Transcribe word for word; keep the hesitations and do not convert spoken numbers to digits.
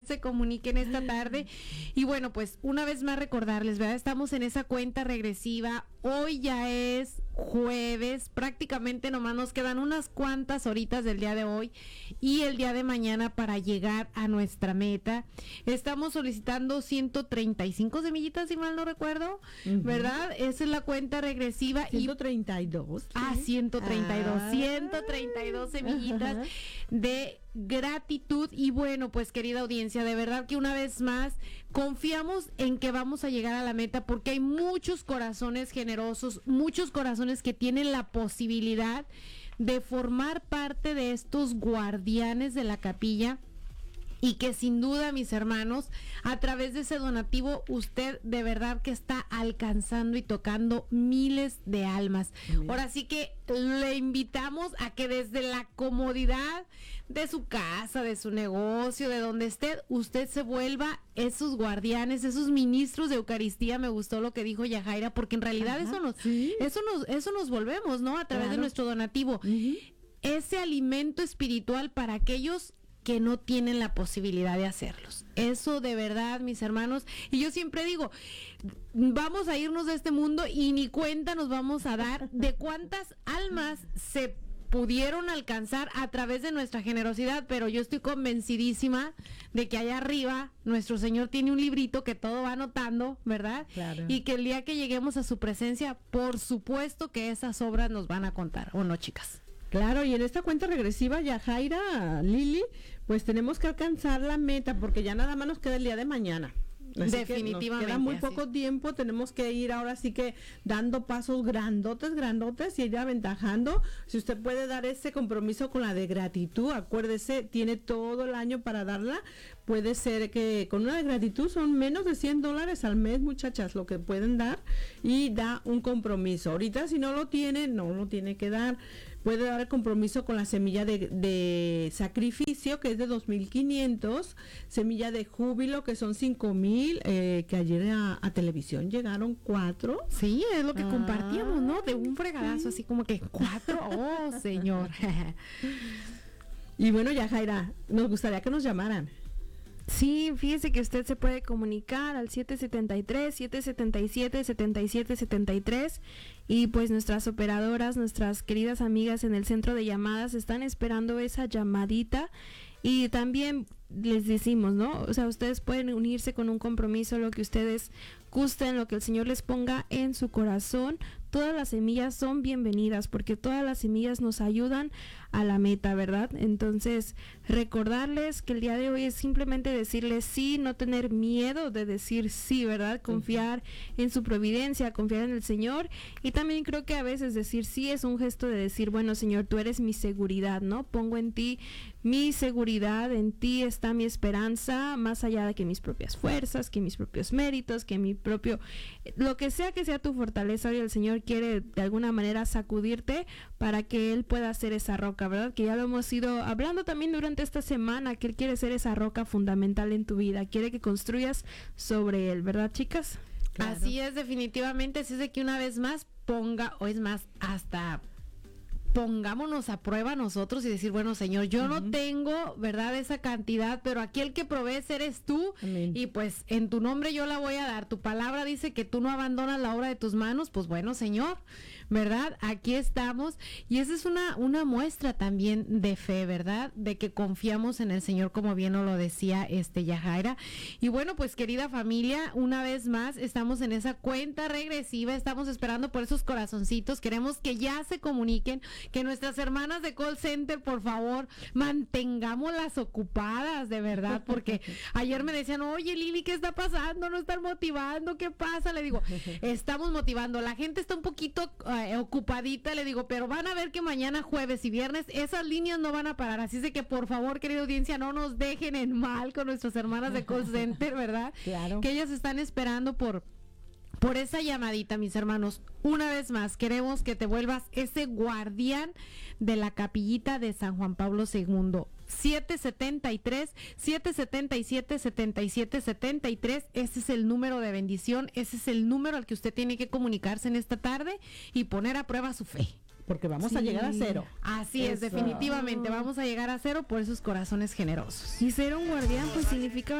se comuniquen esta tarde. Y bueno, pues una vez más recordarles, ¿verdad? Estamos en esa cuenta regresiva. Hoy ya es jueves, prácticamente nomás nos quedan unas cuantas horitas del día de hoy y el día de mañana para llegar a nuestra meta. Estamos solicitando ciento treinta y cinco semillitas, si mal no recuerdo, uh-huh. ¿verdad? Esa es la cuenta regresiva. ciento treinta y dos. Y, ah, ciento treinta y dos, ah. ciento treinta y dos semillitas uh-huh. de gratitud. Y bueno, pues querida audiencia, de verdad que una vez más confiamos en que vamos a llegar a la meta, porque hay muchos corazones generosos, muchos corazones que tienen la posibilidad de formar parte de estos guardianes de la capilla. Y que sin duda, mis hermanos, a través de ese donativo, usted de verdad que está alcanzando y tocando miles de almas. Bien. Ahora sí que le invitamos a que desde la comodidad de su casa, de su negocio, de donde esté, usted se vuelva esos guardianes, esos ministros de Eucaristía. Me gustó lo que dijo Yajaira, porque en realidad Ajá, eso nos, ¿sí? eso nos, eso nos volvemos, ¿no? A través claro. de nuestro donativo. Uh-huh. Ese alimento espiritual para aquellos que no tienen la posibilidad de hacerlos. Eso de verdad, mis hermanos, y yo siempre digo, vamos a irnos de este mundo y ni cuenta nos vamos a dar de cuántas almas se pudieron alcanzar a través de nuestra generosidad, pero yo estoy convencidísima de que allá arriba nuestro Señor tiene un librito que todo va anotando, ¿verdad? Claro. Y que el día que lleguemos a su presencia, por supuesto que esas obras nos van a contar, ¿o no, chicas? Claro, y en esta cuenta regresiva, Yajaira, Lili, pues tenemos que alcanzar la meta, porque ya nada más nos queda el día de mañana. Así Definitivamente. Nos queda muy así. poco tiempo, tenemos que ir ahora sí que dando pasos grandotes, grandotes y ir aventajando. Si usted puede dar ese compromiso con la de gratitud, acuérdese, tiene todo el año para darla. Puede ser que con una de gratitud son menos de cien dólares al mes, muchachas, lo que pueden dar, y da un compromiso. Ahorita si no lo tiene, no lo tiene que dar. Puede dar el compromiso con la semilla de, de sacrificio, que es de dos mil quinientos, semilla de júbilo, que son cinco mil, eh, que ayer a, a televisión llegaron cuatro. Sí, es lo que ah, compartíamos, ¿no? De un fregadazo, sí. así como que cuatro, oh, señor. Y bueno, Yajaira, nos gustaría que nos llamaran. Sí, fíjese que usted se puede comunicar al siete siete tres, siete siete siete, siete siete siete tres y pues nuestras operadoras, nuestras queridas amigas en el centro de llamadas están esperando esa llamadita. Y también les decimos, ¿no? O sea, ustedes pueden unirse con un compromiso, lo que ustedes gusten, lo que el Señor les ponga en su corazón. Todas las semillas son bienvenidas, porque todas las semillas nos ayudan a la meta, ¿verdad? Entonces, recordarles que el día de hoy es simplemente decirles sí, no tener miedo de decir sí, ¿verdad? Confiar uh-huh. en su providencia, confiar en el Señor. Y también creo que a veces decir sí es un gesto de decir, bueno, Señor, tú eres mi seguridad, ¿no? Pongo en ti mi seguridad, en ti está mi esperanza, más allá de que mis propias fuerzas, que mis propios méritos, que mi propio, lo que sea que sea tu fortaleza, hoy el Señor quiere de alguna manera sacudirte para que Él pueda ser esa roca, ¿verdad? Que ya lo hemos ido hablando también durante esta semana, que Él quiere ser esa roca fundamental en tu vida, quiere que construyas sobre Él, ¿verdad, chicas? Claro. Así es, definitivamente, así es de que una vez más ponga, o es más, hasta pongámonos a prueba nosotros y decir, bueno, Señor, yo uh-huh. no tengo, ¿verdad?, esa cantidad, pero aquí el que provees eres tú. Amén. Y pues en tu nombre yo la voy a dar. Tu palabra dice que tú no abandonas la obra de tus manos, pues bueno, Señor, ¿verdad? Aquí estamos. Y esa es una, una muestra también de fe, ¿verdad? De que confiamos en el Señor, como bien nos lo decía este Yajaira. Y bueno, pues querida familia, una vez más estamos en esa cuenta regresiva, estamos esperando por esos corazoncitos, queremos que ya se comuniquen, que nuestras hermanas de call center, por favor, mantengámoslas ocupadas, de verdad, porque ayer me decían, oye Lili, ¿qué está pasando? ¿No están motivando? ¿Qué pasa? Le digo, estamos motivando, la gente está un poquito eh, ocupadita, le digo, pero van a ver que mañana jueves y viernes esas líneas no van a parar, así es de que por favor, querida audiencia, no nos dejen en mal con nuestras hermanas de call center, ¿verdad? Claro. Que ellas están esperando por por esa llamadita, mis hermanos. Una vez más, queremos que te vuelvas ese guardián de la capillita de San Juan Pablo segundo. siete siete tres, siete siete siete, siete siete siete tres, ese es el número de bendición, ese es el número al que usted tiene que comunicarse en esta tarde y poner a prueba su fe. Porque vamos sí. a llegar a cero. Así Eso. es, definitivamente, vamos a llegar a cero por esos corazones generosos. Y ser un guardián pues significa